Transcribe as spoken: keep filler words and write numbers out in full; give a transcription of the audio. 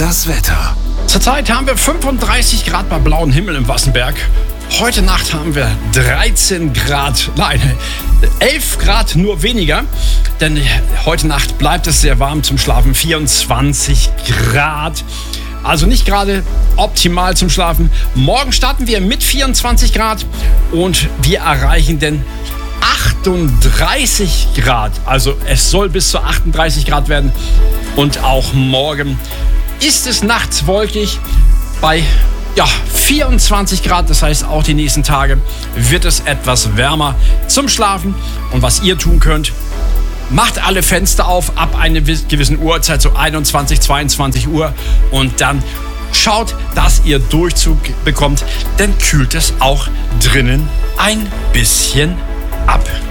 das Wetter. Zurzeit haben wir fünfunddreißig Grad bei blauem Himmel im Wassenberg. Heute Nacht haben wir dreizehn Grad, nein, elf Grad nur weniger. Denn heute Nacht bleibt es sehr warm zum Schlafen, vierundzwanzig Grad. Also nicht gerade optimal zum Schlafen. Morgen starten wir mit vierundzwanzig Grad und wir erreichen den achtunddreißig Grad. Also es soll bis zu achtunddreißig Grad werden. Und auch morgen ist es nachts wolkig bei ja, vierundzwanzig Grad. Das heißt, auch die nächsten Tage wird es etwas wärmer zum Schlafen. Und was ihr tun könnt, macht alle Fenster auf ab einer gewissen Uhrzeit, so einundzwanzig, zweiundzwanzig Uhr. Und dann schaut, dass ihr Durchzug bekommt. Dann kühlt es auch drinnen ein bisschen ab.